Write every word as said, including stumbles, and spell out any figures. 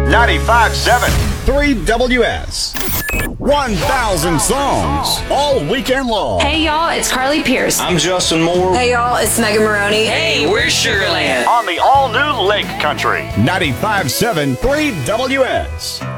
ninety-five seven, three W S. one thousand songs all weekend long. Hey, y'all, it's Carly Pierce. I'm Justin Moore. Hey, y'all, it's Megan Maroney. Hey, we're Sugarland. On the all-new Lake Country. ninety-five seven, three W S.